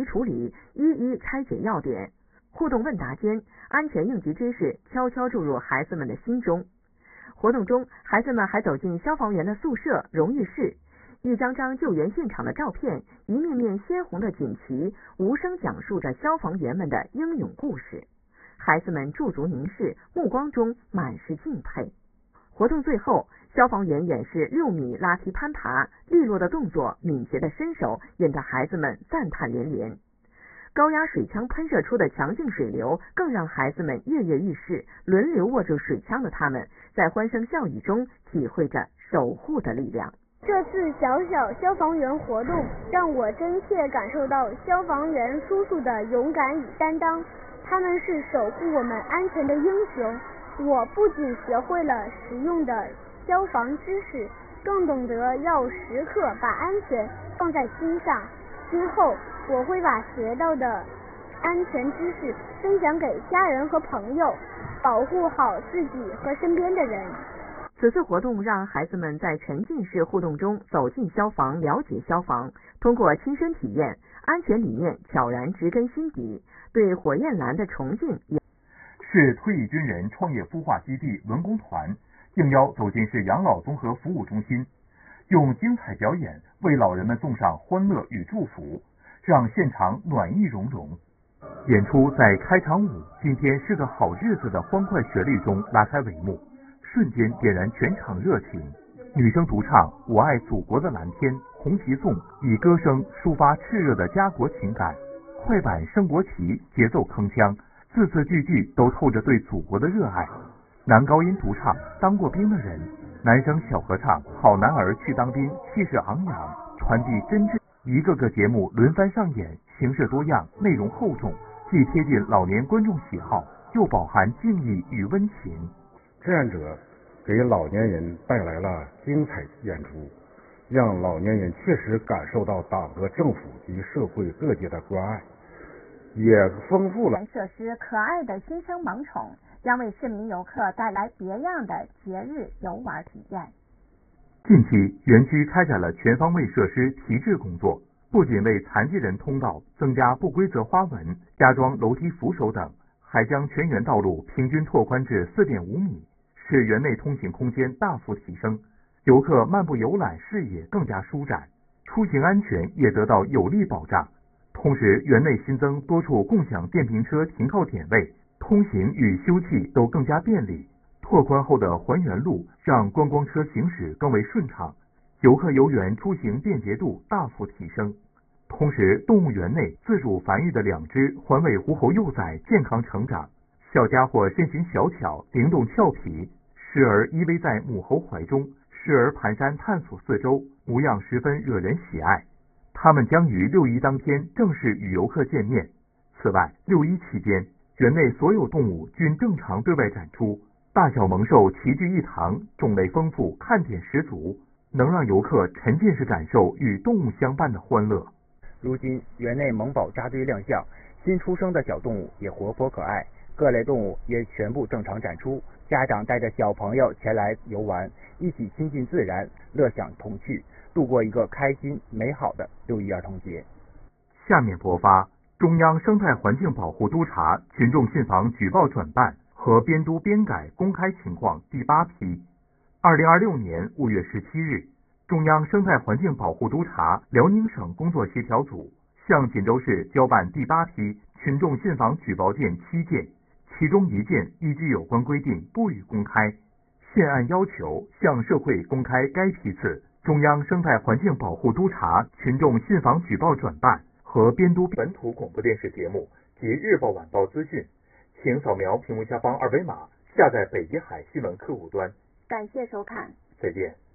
处理，一一拆解要点。互动问答间，安全应急知识悄悄注入孩子们的心中。活动中，孩子们还走进消防员的宿舍、荣誉室，一张张救援现场的照片，一面面鲜红的锦旗，无声讲述着消防员们的英勇故事。孩子们驻足凝视，目光中满是敬佩。活动最后，消防员演示6米拉梯攀爬，利落的动作，敏捷的身手，引得孩子们赞叹连连。高压水枪喷射出的强劲水流，更让孩子们跃跃欲试。轮流握住水枪的他们，在欢声笑语中体会着守护的力量。 这次小小消防员活动，让我真切感受到消防员叔叔的勇敢与担当，他们是守护我们安全的英雄。我不仅学会了实用的消防知识，更懂得要时刻把安全放在心上。今后我会把学到的安全知识分享给家人和朋友，保护好自己和身边的人。 此次活动让孩子们在沉浸式互动中走进消防，了解消防，通过亲身体验，安全理念悄然植根心底，对火焰蓝的崇敬也。 市退役军人创业孵化基地文工团应邀走进市养老综合服务中心，用精彩表演为老人们送上欢乐与祝福，让现场暖意融融。演出在开场舞今天是个好日子的欢快旋律中拉开帷幕，瞬间点燃全场热情。女生独唱《我爱祖国的蓝天》红旗颂，以歌声抒发炽热的家国情感。快板升国旗，节奏铿锵，字字句句都透着对祖国的热爱。男高音独唱《当过兵的人》，男生小合唱《好男儿去当兵》，气势昂扬，传递真挚。一个个节目轮番上演，形式多样，内容厚重，既贴近老年观众喜好，又饱含敬意与温情。 志愿者给老年人带来了精彩演出，让老年人确实感受到党和政府及社会各界的关爱，也丰富了设施可爱的新生萌宠，将为市民游客带来别样的节日游玩体验。 近期，园区开展了全方位设施提质工作，不仅为残疾人通道增加不规则花纹、加装楼梯扶手等，还将全园道路平均拓宽至4.5米，使园内通行空间大幅提升，游客漫步游览视野更加舒展，出行安全也得到有力保障。同时，园内新增多处共享电瓶车停靠点位，通行与休憩都更加便利。拓宽后的环园路让观光车行驶更为顺畅，游客游园出行便捷度大幅提升。同时，动物园内自主繁育的2只环尾狐猴幼崽健康成长，小家伙身形小巧，灵动俏皮，时而依偎在母猴怀中，时而蹒跚探索四周，模样十分惹人喜爱。它们将于6·1当天正式与游客见面。此外，6·1期间，园内所有动物均正常对外展出，大小猛兽齐聚一堂，种类丰富，看点十足，能让游客沉浸式感受与动物相伴的欢乐。 如今，园内萌宝扎堆亮相，新出生的小动物也活泼可爱，各类动物也全部正常展出。家长带着小朋友前来游玩，一起亲近自然，乐享童趣，度过一个开心美好的6·1儿童节。 下面播发中央生态环境保护督察群众信访举报转办和编督编改公开情况第8批。2026年5月17日，中央生态环境保护督察辽宁省工作协调组向锦州市交办第8批群众信访举报件7件，其中1件依据有关规定不予公开，现按要求向社会公开该批次中央生态环境保护督察群众信访举报转办和编督本土广播电视节目及日报晚报资讯，请扫描屏幕下方2维码下载北极海新闻客户端。 感谢收看， 再见。